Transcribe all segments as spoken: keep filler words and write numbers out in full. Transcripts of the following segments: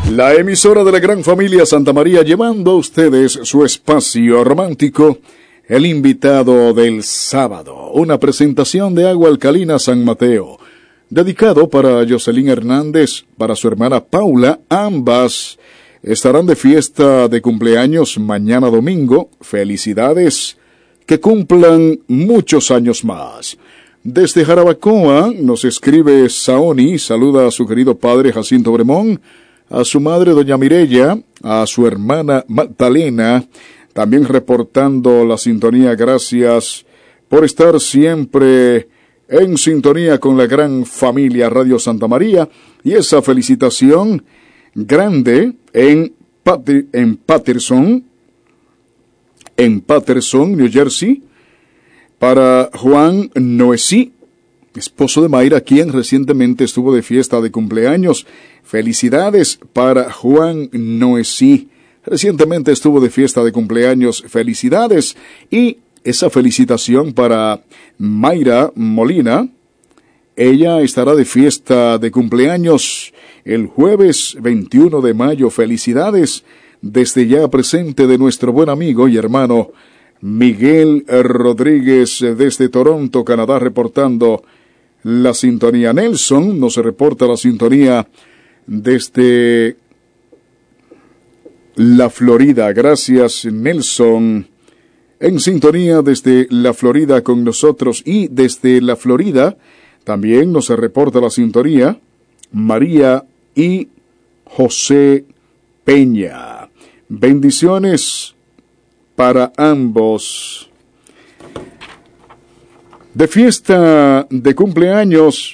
La emisora de la gran familia Santa María, llevando a ustedes su espacio romántico, el invitado del sábado, una presentación de Agua Alcalina San Mateo, dedicado para Jocelyn Hernández, para su hermana Paula. Ambas estarán de fiesta de cumpleaños mañana domingo. Felicidades, que cumplan muchos años más. Desde Jarabacoa nos escribe Saoni, saluda a su querido padre Jacinto Bremón, a su madre doña Mirella, a su hermana Magdalena, también reportando la sintonía. Gracias por estar siempre en sintonía con la gran familia Radio Santa María, y esa felicitación grande en, Pat- en Patterson, en Patterson, New Jersey, para Juan Noesí, esposo de Mayra, quien recientemente estuvo de fiesta de cumpleaños. Felicidades para Juan Noesí. Recientemente estuvo de fiesta de cumpleaños. Felicidades. Y esa felicitación para Mayra Molina. Ella estará de fiesta de cumpleaños el jueves veintiuno de mayo. Felicidades desde ya presente de nuestro buen amigo y hermano Miguel Rodríguez desde Toronto, Canadá, reportando la sintonía. Nelson nos reporta la sintonía desde la Florida. Gracias, Nelson. En sintonía desde la Florida con nosotros, y desde la Florida también nos reporta la sintonía María y José Peña. Bendiciones para ambos. De fiesta de cumpleaños,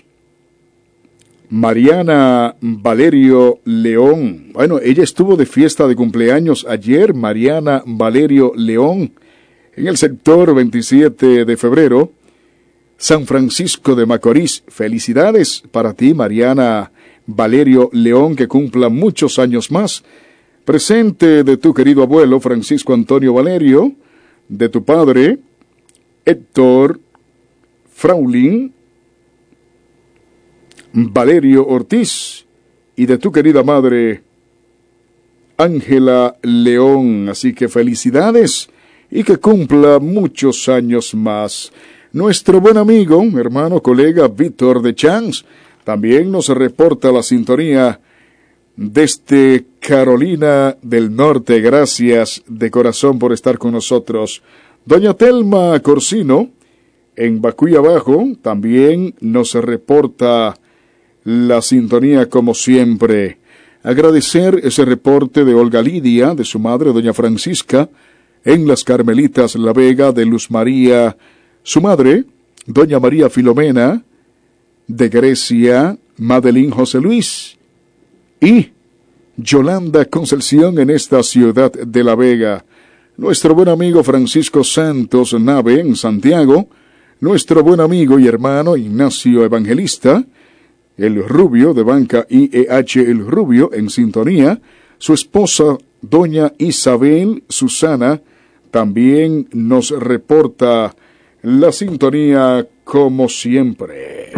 Mariana Valerio León. Bueno, ella estuvo de fiesta de cumpleaños ayer, Mariana Valerio León, en el sector veintisiete de febrero, San Francisco de Macorís. Felicidades para ti, Mariana Valerio León, que cumpla muchos años más. Presente de tu querido abuelo Francisco Antonio Valerio, de tu padre Héctor Fraulín Valerio Ortiz, y de tu querida madre Ángela León. Así que felicidades y que cumpla muchos años más. Nuestro buen amigo, hermano, colega Víctor de Chans también nos reporta la sintonía desde Carolina del Norte. Gracias de corazón por estar con nosotros. Doña Telma Corsino, en Bacuy Abajo, también nos reporta la sintonía como siempre. Agradecer ese reporte de Olga Lidia, de su madre, doña Francisca, en Las Carmelitas La Vega, de Luz María, su madre, doña María Filomena, de Grecia, Madeline José Luis, y Yolanda Concepción en esta ciudad de La Vega. Nuestro buen amigo Francisco Santos Nave en Santiago, nuestro buen amigo y hermano Ignacio Evangelista, el Rubio de Banca I E H El Rubio en sintonía, su esposa doña Isabel Susana también nos reporta la sintonía como siempre.